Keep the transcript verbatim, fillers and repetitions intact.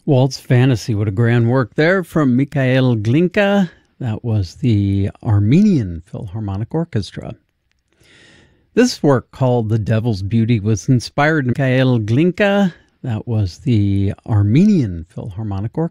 Waltz Fantasy, what a grand work there from Mikhail Glinka. That was the Armenian Philharmonic Orchestra. This work, called The Devil's Beauty, was inspired by Mikhail Glinka. That was the Armenian Philharmonic Orchestra.